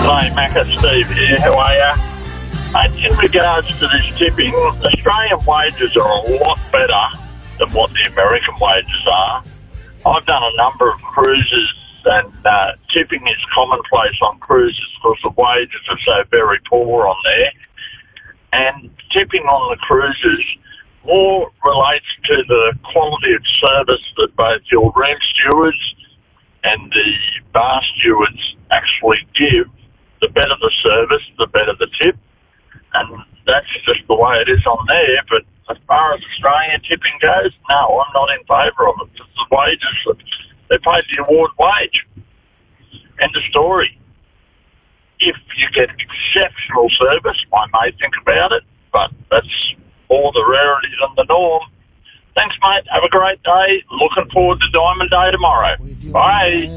G'day, Macca, Steve here. How are you? In regards to this tipping, Australian wages are a lot better than what the American wages are. I've done a number of cruises, and tipping is commonplace on cruises because the wages are so very poor on there. And tipping on the cruises more relates to the quality of service that both your room stewards and the bar stewards actually give. The better the service, the better the tip. And that's just the way it is on there. But as far as Australian tipping goes, no, I'm not in favour of it. It's the wages. They pay the award wage. End of story. If you get exceptional service, I may think about it, but that's more the rarity than the norm. Thanks, mate. Have a great day. Looking forward to Diamond Day tomorrow. Bye.